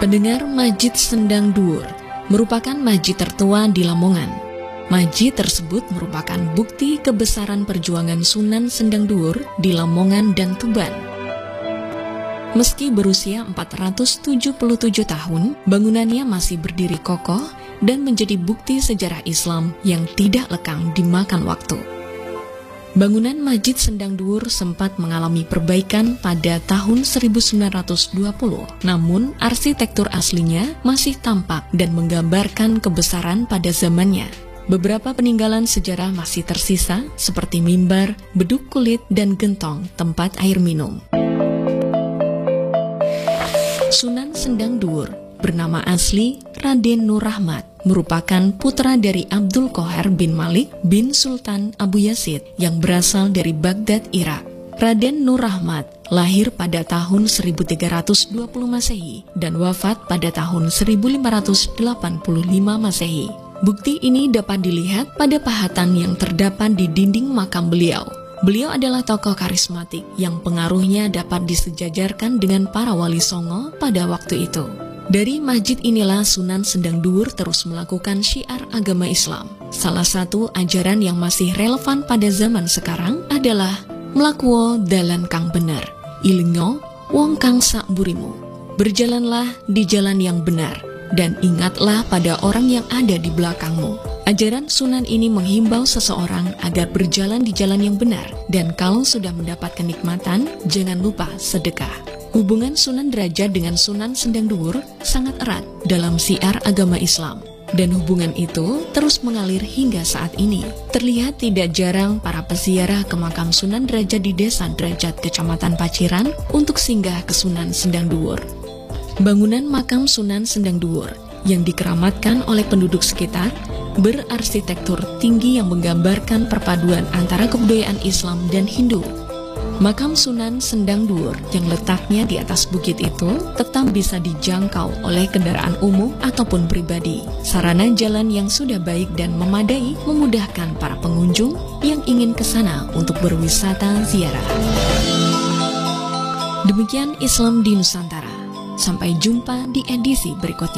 Pendengar, Masjid Sendang Dhuwur merupakan masjid tertua di Lamongan. Masjid tersebut merupakan bukti kebesaran perjuangan Sunan Sendang Dhuwur di Lamongan dan Tuban. Meski berusia 477 tahun, bangunannya masih berdiri kokoh dan menjadi bukti sejarah Islam yang tidak lekang dimakan waktu. Bangunan Masjid Sendang Dhuwur sempat mengalami perbaikan pada tahun 1920, namun arsitektur aslinya masih tampak dan menggambarkan kebesaran pada zamannya. Beberapa peninggalan sejarah masih tersisa seperti mimbar, beduk kulit, dan gentong tempat air minum. Sunan Sendang Dhuwur bernama asli Raden Nur Rahmat, merupakan putra dari Abdul Qohar bin Malik bin Sultan Abu Yazid yang berasal dari Baghdad, Irak. Raden Nur Rahmat lahir pada tahun 1320 Masehi dan wafat pada tahun 1585 Masehi. Bukti ini dapat dilihat pada pahatan yang terdapat di dinding makam beliau. Beliau adalah tokoh karismatik yang pengaruhnya dapat disejajarkan dengan para wali songo pada waktu itu. Dari masjid inilah Sunan Sendang Dhuwur terus melakukan syiar agama Islam. Salah satu ajaran yang masih relevan pada zaman sekarang adalah mlakuwo dalan kang bener, ilingo wong kang sak burimu. Berjalanlah di jalan yang benar, dan ingatlah pada orang yang ada di belakangmu. Ajaran Sunan ini menghimbau seseorang agar berjalan di jalan yang benar, dan kalau sudah mendapat kenikmatan, jangan lupa sedekah. Hubungan Sunan Derajat dengan Sunan Sendang Dhuwur sangat erat dalam syiar agama Islam, dan hubungan itu terus mengalir hingga saat ini. Terlihat tidak jarang para peziarah ke makam Sunan Derajat di Desa Derajat, Kecamatan Paciran untuk singgah ke Sunan Sendang Dhuwur. Bangunan makam Sunan Sendang Dhuwur yang dikeramatkan oleh penduduk sekitar berarsitektur tinggi yang menggambarkan perpaduan antara kebudayaan Islam dan Hindu. Makam Sunan Sendang Dhuwur yang letaknya di atas bukit itu tetap bisa dijangkau oleh kendaraan umum ataupun pribadi. Sarana jalan yang sudah baik dan memadai memudahkan para pengunjung yang ingin ke sana untuk berwisata ziarah. Demikian Islam di Nusantara. Sampai jumpa di edisi berikutnya.